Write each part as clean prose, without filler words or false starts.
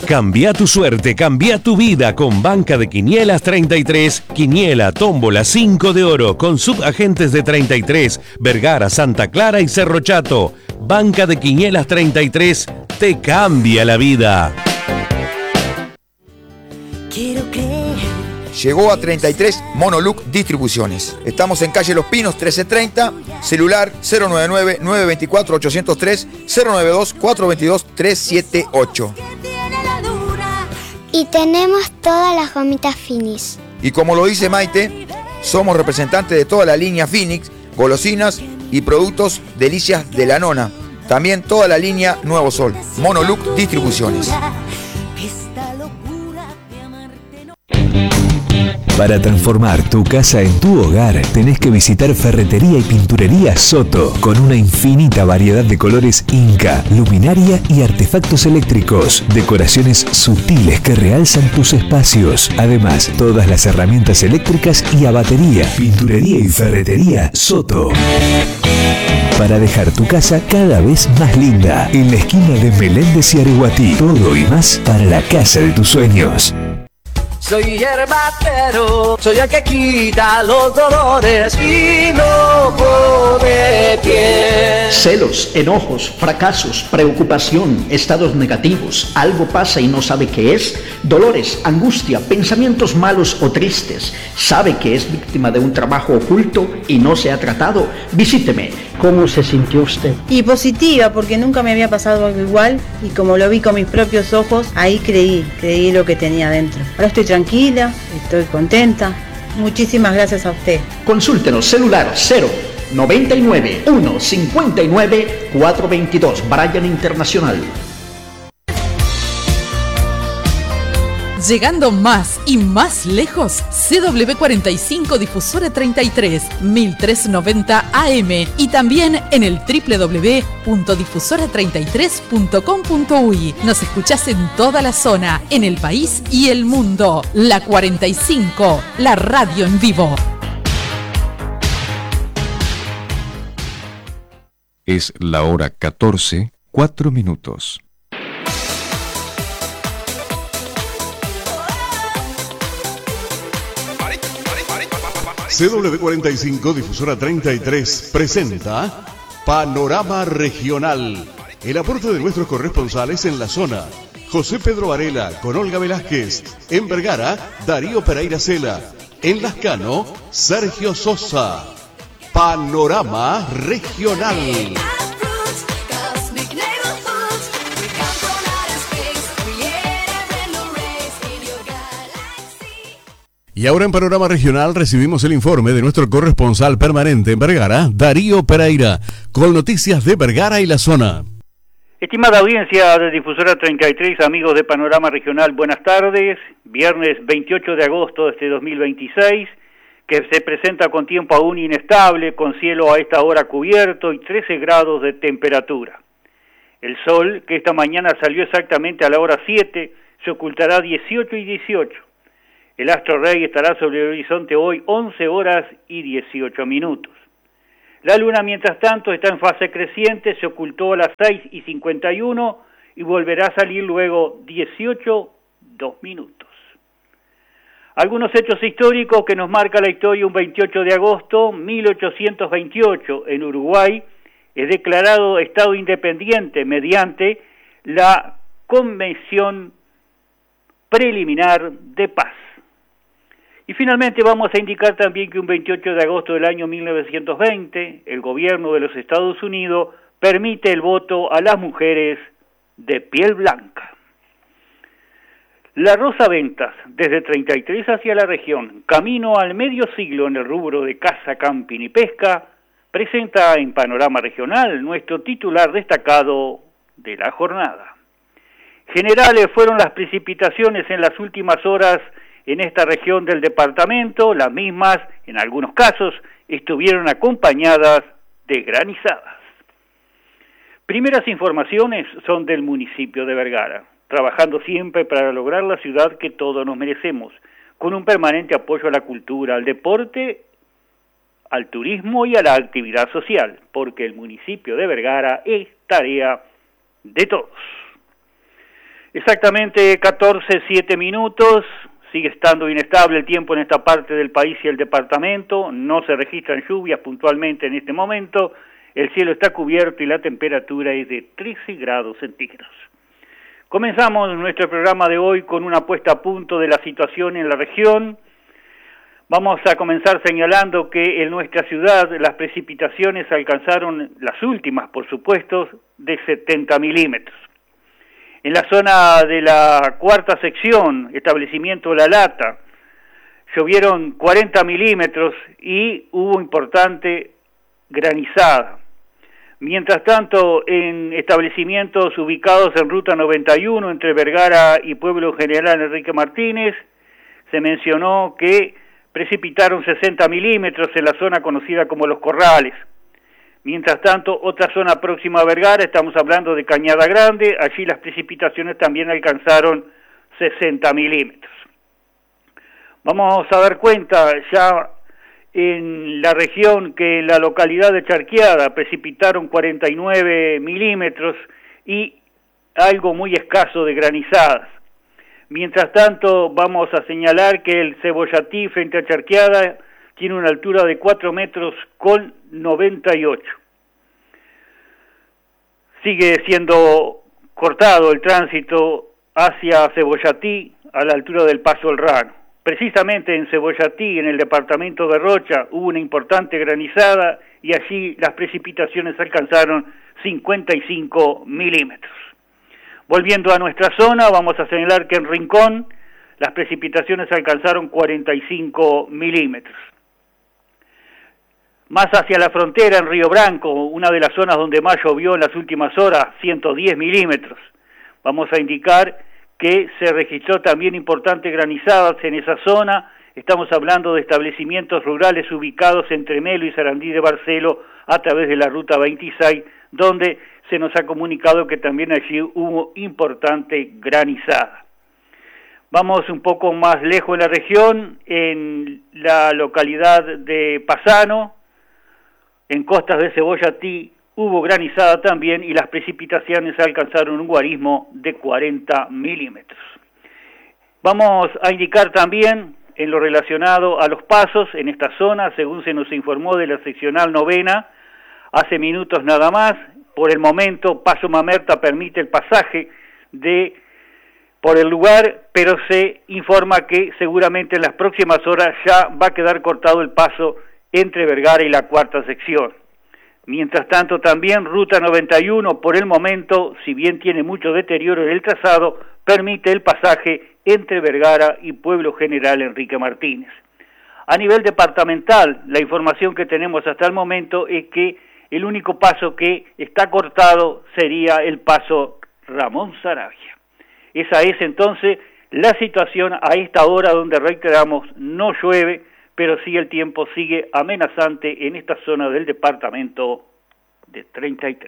Cambia tu suerte, cambia tu vida con Banca de Quinielas 33, Quiniela, Tómbola, 5 de oro, con subagentes de 33, Vergara, Santa Clara y Cerro Chato. Banca de Quinielas 33 te cambia la vida. Quiero creer. Llegó a 33 Monoluc Distribuciones. Estamos en calle Los Pinos 1330, celular 099-924-803, 092-422-378. Y tenemos todas las gomitas Finis. Y como lo dice Maite, somos representantes de toda la línea Phoenix, golosinas y productos delicias de la nona. También toda la línea Nuevo Sol. Monoluc Distribuciones. Para transformar tu casa en tu hogar, tenés que visitar Ferretería y Pinturería Soto, con una infinita variedad de colores Inca, luminaria y artefactos eléctricos, decoraciones sutiles que realzan tus espacios. Además, todas las herramientas eléctricas y a batería. Pinturería y Ferretería Soto. Para dejar tu casa cada vez más linda, en la esquina de Meléndez y Areguatí. Todo y más para la casa de tus sueños. Soy herbatero, soy el que quita los dolores y no pone pie. Celos, enojos, fracasos, preocupación, estados negativos, algo pasa y no sabe qué es, dolores, angustia, pensamientos malos o tristes, sabe que es víctima de un trabajo oculto y no se ha tratado. Visíteme. ¿Cómo se sintió usted? Y positiva, porque nunca me había pasado algo igual y como lo vi con mis propios ojos, ahí creí lo que tenía dentro. Ahora estoy tranquila, estoy contenta. Muchísimas gracias a usted. Consúltenos, celular 099 159 422, Bryan Internacional. Llegando más y más lejos, CW45 Difusora 33, 1390 AM y también en el www.difusora33.com.uy. Nos escuchás en toda la zona, en el país y el mundo. La 45, la radio en vivo. Es la hora 14, 4 minutos. CW45 Difusora 33 presenta Panorama Regional. El aporte de nuestros corresponsales en la zona. José Pedro Varela con Olga Velázquez. En Vergara, Darío Pereira Cela. En Lascano, Sergio Sosa. Panorama Regional. Y ahora en Panorama Regional recibimos el informe de nuestro corresponsal permanente en Vergara, Darío Pereira, con noticias de Vergara y la zona. Estimada audiencia de Difusora 33, amigos de Panorama Regional, buenas tardes. Viernes 28 de agosto de este 2026, que se presenta con tiempo aún inestable, con cielo a esta hora cubierto y 13 grados de temperatura. El sol, que esta mañana salió exactamente a la hora 7, se ocultará 18 y 18. El astro rey estará sobre el horizonte hoy 11 horas y 18 minutos. La luna, mientras tanto, está en fase creciente, se ocultó a las 6 y 51 y volverá a salir luego 18, 2 minutos. Algunos hechos históricos que nos marca la historia. Un 28 de agosto, 1828, en Uruguay, es declarado Estado independiente mediante la Convención Preliminar de Paz. Y finalmente vamos a indicar también que un 28 de agosto del año 1920, el gobierno de los Estados Unidos permite el voto a las mujeres de piel blanca. La Rosa Ventas, desde 33 hacia la región, camino al medio siglo en el rubro de caza, camping y pesca, presenta en Panorama Regional nuestro titular destacado de la jornada. Generales fueron las precipitaciones en las últimas horas en esta región del departamento. Las mismas, en algunos casos, estuvieron acompañadas de granizadas. Primeras informaciones son del municipio de Vergara, trabajando siempre para lograr la ciudad que todos nos merecemos, con un permanente apoyo a la cultura, al deporte, al turismo y a la actividad social, porque el municipio de Vergara es tarea de todos. Exactamente 14:07 minutos. Sigue estando inestable el tiempo en esta parte del país y el departamento. No se registran lluvias puntualmente en este momento. El cielo está cubierto y la temperatura es de 13 grados centígrados. Comenzamos nuestro programa de hoy con una puesta a punto de la situación en la región. Vamos a comenzar señalando que en nuestra ciudad las precipitaciones alcanzaron, las últimas por supuesto, de 70 milímetros. En la zona de la cuarta sección, establecimiento La Lata, llovieron 40 milímetros y hubo importante granizada. Mientras tanto, en establecimientos ubicados en Ruta 91, entre Vergara y Pueblo General Enrique Martínez, se mencionó que precipitaron 60 milímetros en la zona conocida como Los Corrales. Mientras tanto, otra zona próxima a Vergara, estamos hablando de Cañada Grande, allí las precipitaciones también alcanzaron 60 milímetros. Vamos a dar cuenta ya en la región que en la localidad de Charqueada precipitaron 49 milímetros y algo muy escaso de granizadas. Mientras tanto, vamos a señalar que el Cebollatí frente a Charqueada tiene una altura de 4 metros con 98. Sigue siendo cortado el tránsito hacia Cebollatí a la altura del Paso El Rano. Precisamente en Cebollatí, en el departamento de Rocha, hubo una importante granizada y allí las precipitaciones alcanzaron 55 milímetros. Volviendo a nuestra zona, vamos a señalar que en Rincón las precipitaciones alcanzaron 45 milímetros. Más hacia la frontera, en Río Branco, una de las zonas donde más llovió en las últimas horas, 110 milímetros. Vamos a indicar que se registró también importantes granizadas en esa zona. Estamos hablando de establecimientos rurales ubicados entre Melo y Sarandí de Barcelo a través de la Ruta 26, donde se nos ha comunicado que también allí hubo importante granizada. Vamos un poco más lejos en la región, en la localidad de Pasano, en costas de Cebollatí, hubo granizada también y las precipitaciones alcanzaron un guarismo de 40 milímetros. Vamos a indicar también en lo relacionado a los pasos en esta zona, según se nos informó de la seccional novena, hace minutos nada más. Por el momento, Paso Mamerta permite el pasaje por el lugar, pero se informa que seguramente en las próximas horas ya va a quedar cortado el paso entre Vergara y la cuarta sección. Mientras tanto, también Ruta 91, por el momento, si bien tiene mucho deterioro en el trazado, permite el pasaje entre Vergara y Pueblo General Enrique Martínez. A nivel departamental, la información que tenemos hasta el momento es que el único paso que está cortado sería el paso Ramón Saravia. Esa es entonces la situación a esta hora donde, reiteramos, no llueve, pero sí el tiempo sigue amenazante en esta zona del departamento de 33.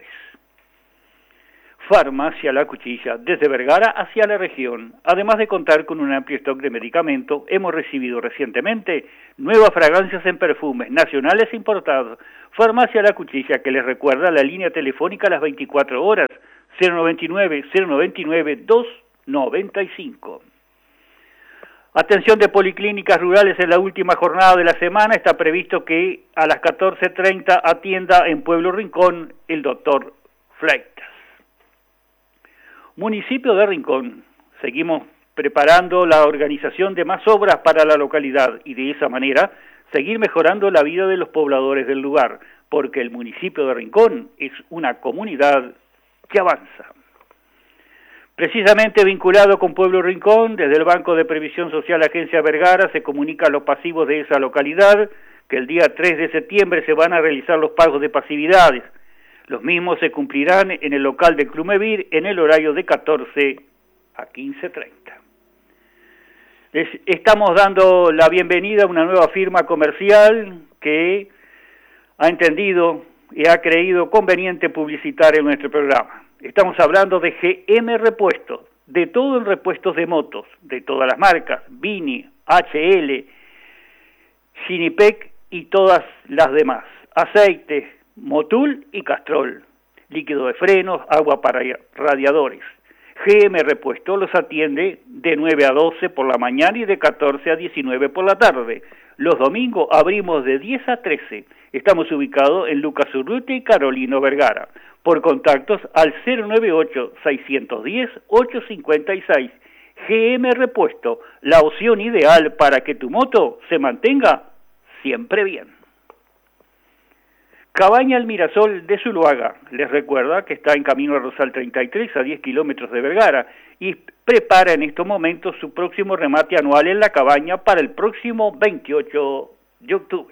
Farmacia La Cuchilla, desde Vergara hacia la región. Además de contar con un amplio stock de medicamentos, hemos recibido recientemente nuevas fragancias en perfumes nacionales e importados. Farmacia La Cuchilla, que les recuerda la línea telefónica a las 24 horas, 099-099-295. Atención de policlínicas rurales en la última jornada de la semana. Está previsto que a las 14:30 atienda en Pueblo Rincón el doctor Fleitas. Municipio de Rincón. Seguimos preparando la organización de más obras para la localidad y de esa manera seguir mejorando la vida de los pobladores del lugar, porque el municipio de Rincón es una comunidad que avanza. Precisamente vinculado con Pueblo Rincón, desde el Banco de Previsión Social Agencia Vergara se comunica a los pasivos de esa localidad que el día 3 de septiembre se van a realizar los pagos de pasividades. Los mismos se cumplirán en el local de Clumevir en el horario de 14 a 15:30. Les estamos dando la bienvenida a una nueva firma comercial que ha entendido y ha creído conveniente publicitar en nuestro programa. Estamos hablando de GM Repuestos, de todo en repuestos de motos, de todas las marcas, Vini, HL, Sinipec y todas las demás. Aceite, Motul y Castrol, líquido de frenos, agua para radiadores. GM Repuesto los atiende de 9 a 12 por la mañana y de 14 a 19 por la tarde. Los domingos abrimos de 10 a 13. Estamos ubicados en Lucas Urrutia y Carolino Vergara. Por contactos al 098-610-856. GM Repuesto, la opción ideal para que tu moto se mantenga siempre bien. Cabaña El Mirasol de Zuluaga les recuerda que está en camino a Rosal 33 a 10 kilómetros de Vergara y prepara en estos momentos su próximo remate anual en la cabaña para el próximo 28 de octubre.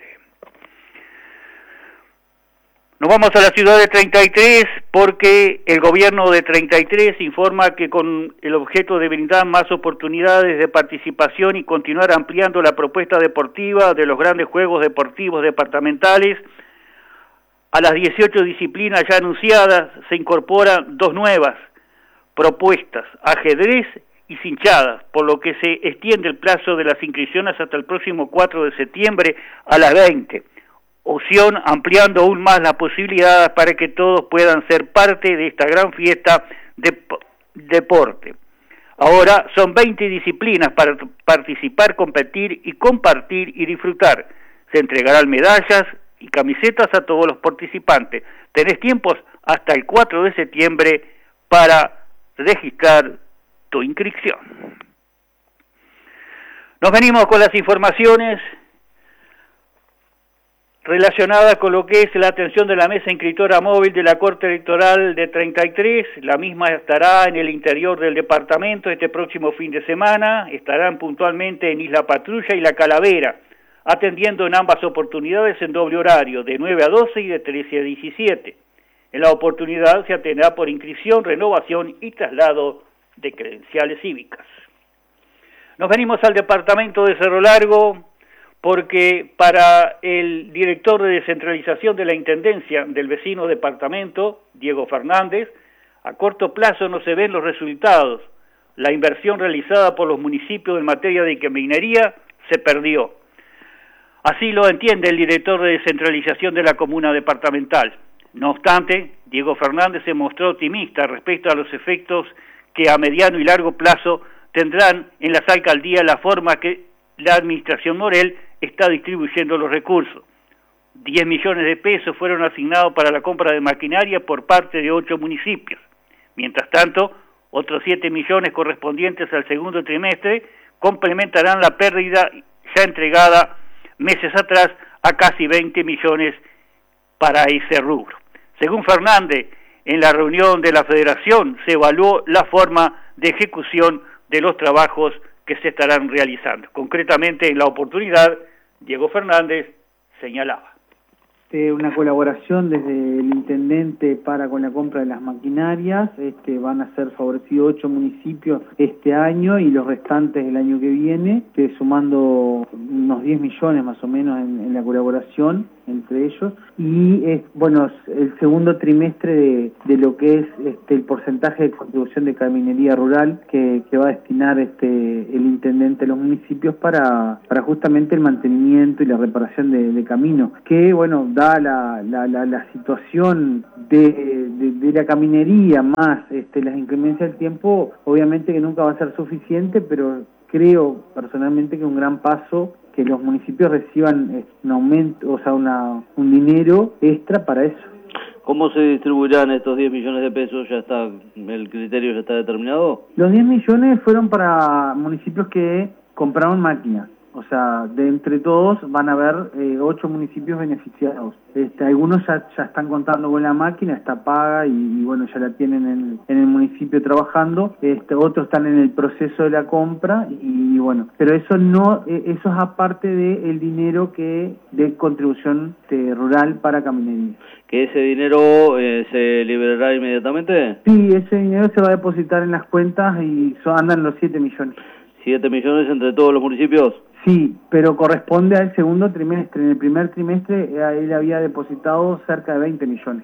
Nos vamos a la ciudad de 33 porque el gobierno de 33 informa que con el objeto de brindar más oportunidades de participación y continuar ampliando la propuesta deportiva de los grandes juegos deportivos departamentales, a las 18 disciplinas ya anunciadas se incorporan 2 nuevas propuestas, ajedrez y cinchadas, por lo que se extiende el plazo de las inscripciones hasta el próximo 4 de septiembre a las 20. Opción ampliando aún más las posibilidades para que todos puedan ser parte de esta gran fiesta de deporte. Ahora son 20 disciplinas para participar, competir y compartir y disfrutar. Se entregarán medallas y camisetas a todos los participantes. Tenés tiempos hasta el 4 de septiembre para registrar tu inscripción. Nos venimos con las informaciones relacionadas con lo que es la atención de la mesa inscriptora móvil de la Corte Electoral de 33. La misma estará en el interior del departamento este próximo fin de semana. Estarán puntualmente en Isla Patrulla y La Calavera, atendiendo en ambas oportunidades en doble horario, de 9 a 12 y de 13 a 17. En la oportunidad se atenderá por inscripción, renovación y traslado de credenciales cívicas. Nos venimos al departamento de Cerro Largo porque para el director de descentralización de la Intendencia del vecino departamento, Diego Fernández, a corto plazo no se ven los resultados. La inversión realizada por los municipios en materia de minería se perdió. Así lo entiende el director de descentralización de la comuna departamental. No obstante, Diego Fernández se mostró optimista respecto a los efectos que a mediano y largo plazo tendrán en las alcaldías la forma que la administración Morel está distribuyendo los recursos. 10 millones de pesos fueron asignados para la compra de maquinaria por parte de 8 municipios. Mientras tanto, otros 7 millones correspondientes al segundo trimestre complementarán la pérdida ya entregada meses atrás a casi 20 millones para ese rubro. Según Fernández, en la reunión de la Federación se evaluó la forma de ejecución de los trabajos que se estarán realizando. Concretamente, en la oportunidad, Diego Fernández señalaba. Una colaboración desde el intendente para con la compra de las maquinarias. Van a ser favorecidos 8 municipios este año y los restantes el año que viene, sumando unos 10 millones más o menos en la colaboración entre ellos. Y bueno, el segundo trimestre de lo que es el porcentaje de contribución de caminería rural que va a destinar el intendente a los municipios para justamente el mantenimiento y la reparación de caminos, que bueno, da la situación de la caminería más las inclemencias del tiempo, obviamente que nunca va a ser suficiente, pero creo personalmente que un gran paso que los municipios reciban un aumento, o sea, un dinero extra para eso. ¿Cómo se distribuirán estos 10 millones de pesos? ¿Ya está, el criterio ya está determinado? Los 10 millones fueron para municipios que compraron máquinas. O sea, de entre todos van a haber 8 municipios beneficiados. Algunos ya están contando con la máquina, está paga y bueno, ya la tienen en el municipio trabajando. Otros están en el proceso de la compra y bueno, pero eso es aparte del dinero de contribución rural para caminería. ¿Que ese dinero se liberará inmediatamente? Sí, ese dinero se va a depositar en las cuentas y andan los 7 millones. ¿7 millones entre todos los municipios? Sí, pero corresponde al segundo trimestre. En el primer trimestre él había depositado cerca de 20 millones.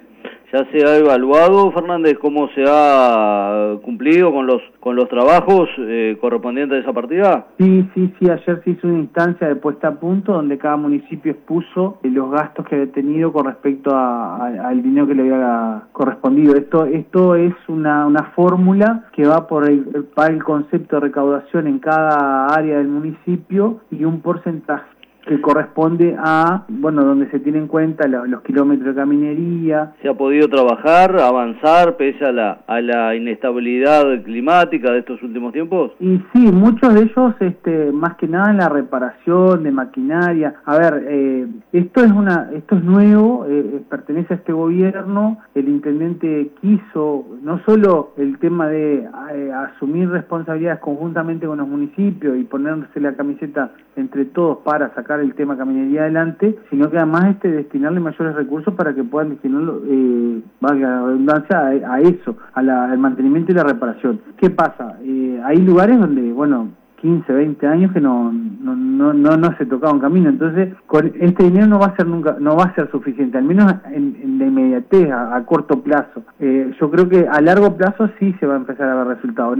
¿Ya se ha evaluado, Fernández, cómo se ha cumplido con los trabajos correspondientes a esa partida? Sí, ayer se hizo una instancia de puesta a punto donde cada municipio expuso los gastos que había tenido con respecto al dinero que le había correspondido. Esto es una fórmula que va para el concepto de recaudación en cada área del municipio y un porcentaje que corresponde a, donde se tiene en cuenta los kilómetros de caminería. ¿Se ha podido trabajar, avanzar, pese a la inestabilidad climática de estos últimos tiempos? Y sí, muchos de ellos, más que nada en la reparación de maquinaria. A ver, esto es nuevo, pertenece a este gobierno. El intendente quiso no solo el tema de asumir responsabilidades conjuntamente con los municipios y ponerse la camiseta entre todos para sacar el tema caminería adelante, sino que además destinarle mayores recursos para que puedan destinarlo, valga la redundancia, a eso, al mantenimiento y la reparación. ¿Qué pasa? Hay lugares donde, 15, 20 años que no se tocaba un camino, entonces con este dinero no va a ser suficiente, al menos en la inmediatez, a corto plazo. Yo creo que a largo plazo sí se va a empezar a ver resultados.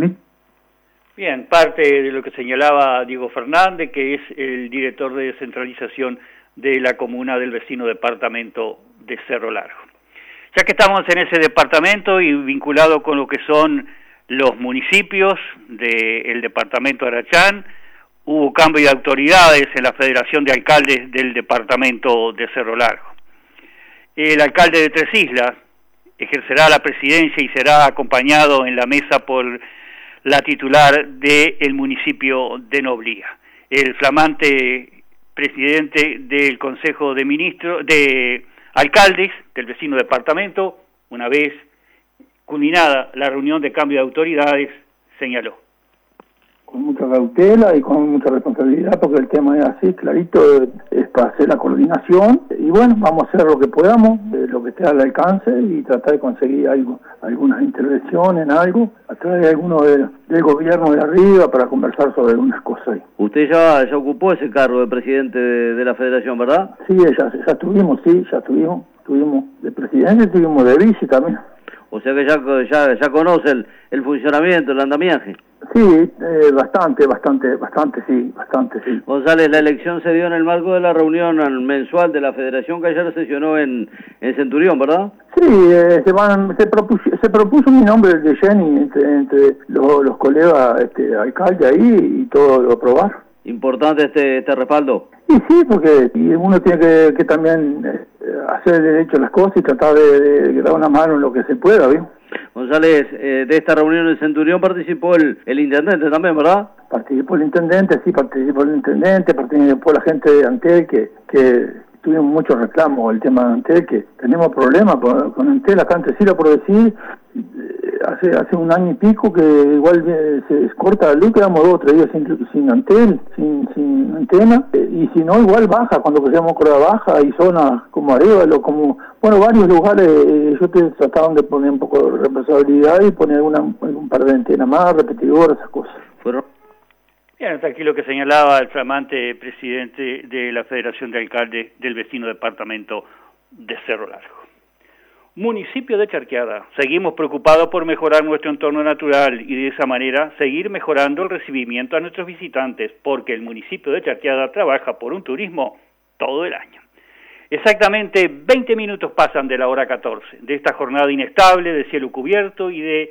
Bien, parte de lo que señalaba Diego Fernández, que es el director de descentralización de la comuna del vecino departamento de Cerro Largo. Ya que estamos en ese departamento y vinculado con lo que son los municipios del departamento de Arachán, hubo cambio de autoridades en la Federación de Alcaldes del departamento de Cerro Largo. El alcalde de Tres Islas ejercerá la presidencia y será acompañado en la mesa por la titular del municipio de Noblía, el flamante presidente del Consejo de Ministros, de Alcaldes del vecino departamento, una vez culminada la reunión de cambio de autoridades, señaló. Con mucha cautela y con mucha responsabilidad, porque el tema es así, clarito, es para hacer la coordinación, y vamos a hacer lo que podamos, lo que esté al alcance, y tratar de conseguir algunas intervenciones en algo, a través de alguno del gobierno de arriba, para conversar sobre algunas cosas ahí. Usted ya ocupó ese cargo de presidente de la federación, ¿verdad? Sí, ya estuvimos de presidente, estuvimos de vice también. O sea que ya conoce el funcionamiento, el andamiaje. Sí, bastante, sí. González, la elección se dio en el marco de la reunión mensual de la federación que ayer sesionó en Centurión, ¿verdad? Sí, se propuso mi nombre de Jenny entre los colegas alcaldes ahí, y todo lo aprobaron. Importante este respaldo. Y sí, porque uno tiene que también hacer derecho a las cosas y tratar de dar una mano en lo que se pueda, ¿bien? González, de esta reunión en Centurión participó el intendente también, ¿verdad? Participó el intendente, participó la gente de Antel, que tuvimos muchos reclamos el tema de Antel, que tenemos problemas con Antel acá en Tesila, por decir, hace un año y pico que igual se corta la luz, quedamos 2 o 3 días sin Antel, sin antena, y si no igual baja, cuando queremos Córdoba baja, hay zonas como Arévalo, como varios lugares. Yo trataron de poner un poco de responsabilidad y poner un par de antenas más, repetidoras, esas cosas. Bien, hasta aquí lo que señalaba el flamante presidente de la Federación de Alcaldes del vecino departamento de Cerro Largo. Municipio de Charqueada. Seguimos preocupados por mejorar nuestro entorno natural y de esa manera seguir mejorando el recibimiento a nuestros visitantes, porque el municipio de Charqueada trabaja por un turismo todo el año. Exactamente 20 minutos pasan de la hora 14, de esta jornada inestable de cielo cubierto y de